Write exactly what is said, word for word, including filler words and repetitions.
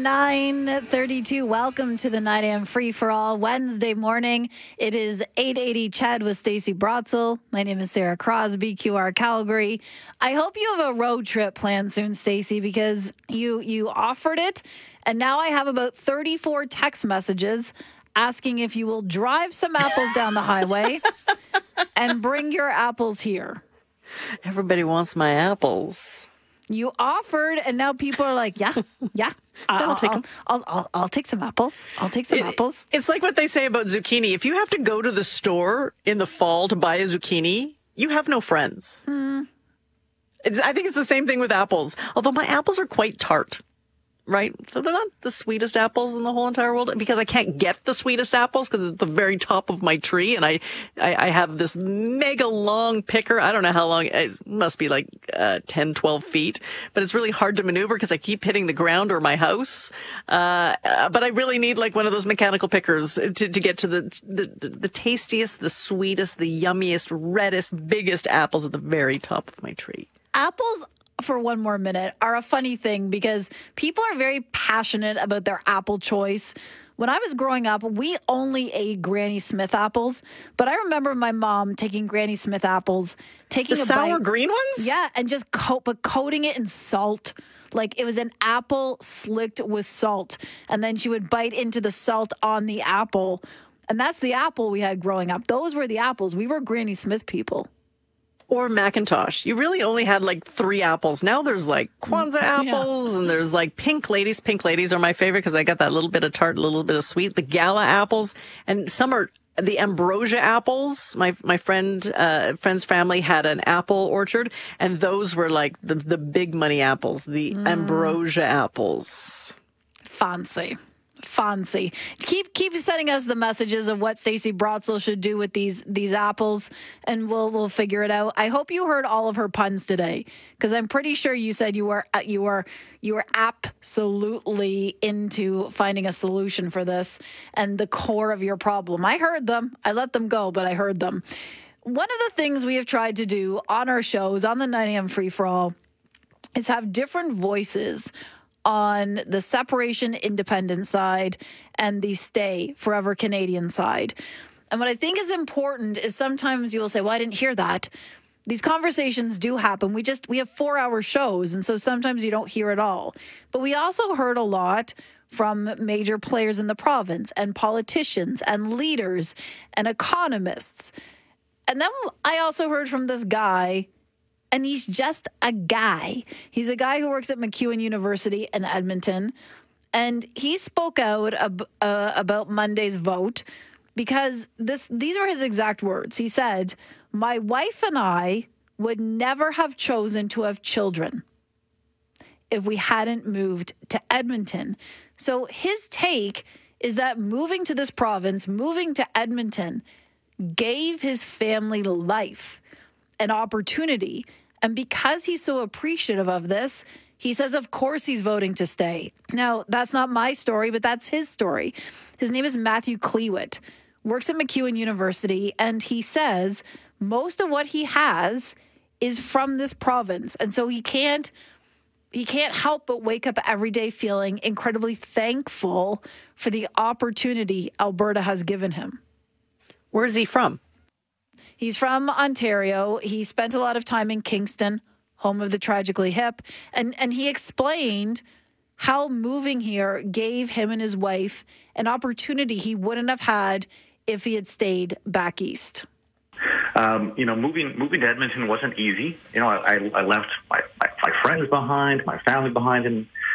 nine thirty-two. Welcome to the nine a.m. Free for All Wednesday morning. It is eight eighty Chad with Stacey Brotzel. My name is Sarah Crosby, Q R Calgary. I hope you have a road trip planned soon, Stacey, because you you offered it, and now I have about thirty-four text messages asking if you will drive some apples down the highway and bring your apples here. Everybody wants my apples. You offered, and now people are like, yeah, yeah. I'll, I'll take I'll, them. I'll, I'll, I'll take some apples. I'll take some It- apples. It's like what they say about zucchini. If you have to go to the store in the fall to buy a zucchini, you have no friends. Hmm. It's, I think it's the same thing with apples. Although my apples are quite tart, right? So they're not the sweetest apples in the whole entire world because I can't get the sweetest apples because it's at the very top of my tree. And I, I, I have this mega long picker. I don't know how long. It must be like uh, ten, twelve feet. But it's really hard to maneuver because I keep hitting the ground or my house. Uh, uh, but I really need like one of those mechanical pickers to, to get to the, the, the tastiest, the sweetest, the yummiest, reddest, biggest apples at the very top of my tree. Apples, for one more minute, are a funny thing because people are very passionate about their apple choice. When I was growing up, we only ate Granny Smith apples, but I remember my mom taking Granny Smith apples, taking The a sour bite, green ones? yeah, and just coat, but coating it in salt. Like it was an apple slicked with salt, and then she would bite into the salt on the apple, and that's the apple we had growing up. Those were the apples. We were Granny Smith people. Or Macintosh. You really only had like three apples. Now there's like Kwanzaa apples, yeah. And there's like pink ladies. Pink ladies are my favorite because they got that little bit of tart, a little bit of sweet. The Gala apples, and some are the ambrosia apples. My my friend uh, friend's family had an apple orchard, and those were like the the big money apples, the mm. ambrosia apples. Fancy. Fancy. Keep keep sending us the messages of what Stacey Brotzel should do with these these apples, and we'll we'll figure it out. I hope you heard all of her puns today, because I'm pretty sure you said you were you were you were absolutely into finding a solution for this and the core of your problem. I heard them. I let them go, but I heard them. One of the things we have tried to do on our shows on the nine a.m. Free for All is have different voices on the separation independent side and the stay forever Canadian side. And what I think is important is sometimes you will say, well, I didn't hear that. These conversations do happen. We just, we have four hour shows. And so sometimes you don't hear it all. But we also heard a lot from major players in the province and politicians and leaders and economists. And then I also heard from this guy. And he's just a guy. He's a guy who works at MacEwan University in Edmonton. And he spoke out ab- uh, about Monday's vote because this these were his exact words. He said, my wife and I would never have chosen to have children if we hadn't moved to Edmonton. So his take is that moving to this province, moving to Edmonton, gave his family life, an opportunity. And because he's so appreciative of this, he says, of course, he's voting to stay. Now, that's not my story, but that's his story. His name is Matthew Clewitt, works at MacEwan University, and he says most of what he has is from this province. And so he can't he can't help but wake up every day feeling incredibly thankful for the opportunity Alberta has given him. Where is he from? He's from Ontario. He spent a lot of time in Kingston, home of the Tragically Hip. And, and he explained how moving here gave him and his wife an opportunity he wouldn't have had if he had stayed back east. Um, you know, moving moving to Edmonton wasn't easy. You know, I, I left my, my, my friends behind, my family behind in,